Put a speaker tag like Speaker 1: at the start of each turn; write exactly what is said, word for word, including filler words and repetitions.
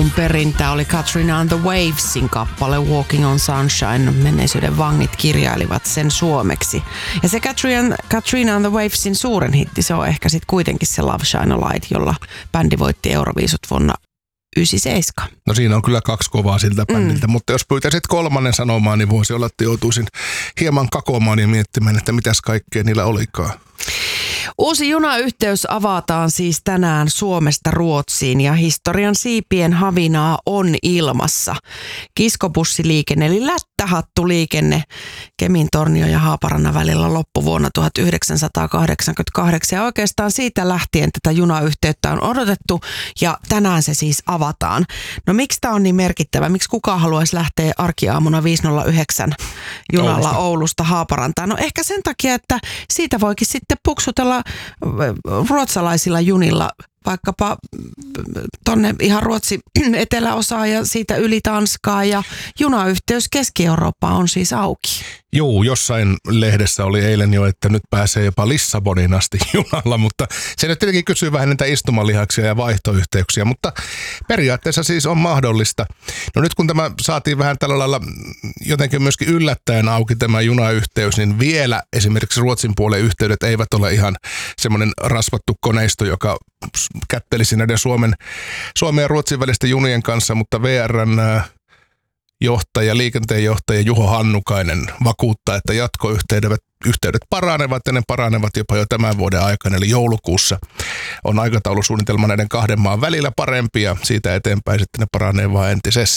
Speaker 1: alun perin tämä oli Katrina and the Wavesin kappale Walking on Sunshine. Menneisyyden vangit kirjailivat sen suomeksi. Ja se Katrina, Katrina and the Wavesin suuren hitti, se on ehkä sitten kuitenkin se Love Shine a Light, jolla bändi voitti Euroviisut vuonna yhdeksänkymmentäseitsemän.
Speaker 2: No siinä on kyllä kaksi kovaa siltä bändiltä, mm. mutta jos pyytäisit kolmannen sanomaan, niin voisi olla, että joutuisin hieman kakomaan ja miettimään, että mitäs kaikkea niillä olikaan.
Speaker 1: Uusi junayhteys avataan siis tänään Suomesta Ruotsiin ja historian siipien havinaa on ilmassa. Kiskobussiliikenne eli lättähattuliikenne Kemin, Tornio ja Haaparannan välillä loppu vuonna tuhatyhdeksänsataakahdeksankymmentäkahdeksan ja oikeastaan siitä lähtien tätä junayhteyttä on odotettu ja tänään se siis avataan. No miksi tämä on niin merkittävä? Miksi kukaan haluaisi lähteä arkiaamuna viisi nolla yhdeksän junalla Oulusta, Oulusta Haaparantaan? No ehkä sen takia, että siitä voikin sitten puksutella ruotsalaisilla junilla vaikkapa tonne ihan Ruotsin eteläosaan ja siitä yli Tanskaa ja junayhteys Keski-Eurooppaan on siis auki.
Speaker 2: Joo, jossain lehdessä oli eilen jo, että nyt pääsee jopa Lissabonin asti junalla, mutta se nyt tietenkin kysyy vähän niitä istumalihaksia ja vaihtoyhteyksiä, mutta periaatteessa siis on mahdollista. No nyt kun tämä saatiin vähän tällä lailla jotenkin myöskin yllättäen auki tämä junayhteys, niin vielä esimerkiksi Ruotsin puolen yhteydet eivät ole ihan semmoinen rasvattu koneisto, joka kättelisi näiden Suomen, Suomen ja Ruotsin välisten junien kanssa, mutta V R:n johtaja, liikenteenjohtaja Juho Hannukainen vakuuttaa, että jatkoyhteydet yhteydet paranevat ja ne paranevat jopa jo tämän vuoden aikana, eli joulukuussa on aikataulusuunnitelma näiden kahden maan välillä parempi ja siitä eteenpäin sitten ne paranee vaan entisestään.